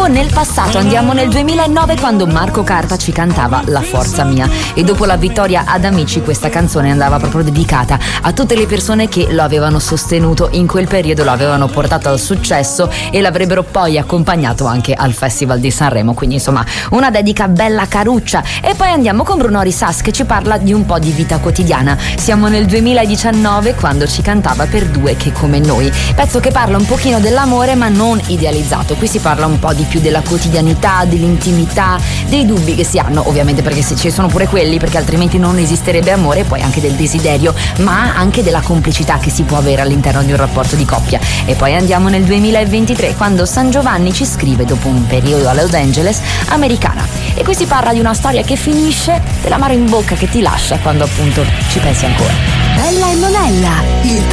viaggio nel passato, andiamo nel 2009 quando Marco Carta ci cantava La forza mia, e dopo la vittoria ad Amici questa canzone andava proprio dedicata a tutte le persone che lo avevano sostenuto in quel periodo, lo avevano portato al successo e l'avrebbero poi accompagnato anche al Festival di Sanremo, quindi insomma una dedica bella caruccia. E poi andiamo con Bruno Risas che ci parla di un po' di vita quotidiana. Siamo nel 2019 quando ci cantava Per due che come noi, pezzo che parla un pochino dell'amore ma non idealizzato. Qui si parla un po' di più della quotidianità, dell'intimità, dei dubbi che si hanno, ovviamente perché se ci sono pure quelli, perché altrimenti non esisterebbe amore, poi anche del desiderio, ma anche della complicità che si può avere all'interno di un rapporto di coppia. E poi andiamo nel 2023 quando San Giovanni ci scrive dopo un periodo a Los Angeles Americana, e qui si parla di una storia che finisce, dell'amaro in bocca che ti lascia quando appunto ci pensi ancora. Bella e Monella, il